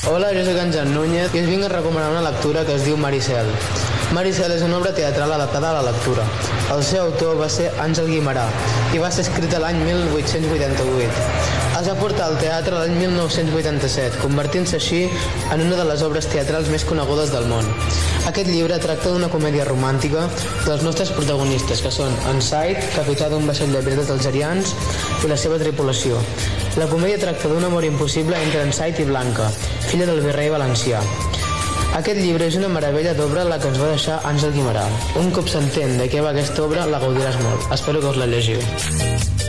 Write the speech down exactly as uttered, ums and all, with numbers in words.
Hola, jo soc en Jan Núñez i us vinc a recomanar una lectura que es diu Maricel. Maricel és una obra teatral adaptada a la lectura. El seu autor va ser Àngel Guimerà i va ser escrita l'any mil vuit-cents vuitanta-vuit. Es va portar al teatre l'any mil nou-cents vuitanta-set, convertint-se així en una de les obres teatrals més conegudes del món. Aquest llibre tracta d'una comèdia romàntica dels nostres protagonistes, que són en Said, capità d'un vaixell de pirates algerians, i la seva tripulació. La comèdia tracta d'un amor impossible entre en Said i Blanca, filla del virrei valencià. Aquest llibre és una meravella d'obra la que ens va deixar Àngel Guimerà. Un cop s'entén de què va aquesta obra, la gaudiràs molt. Espero que us la llegiu.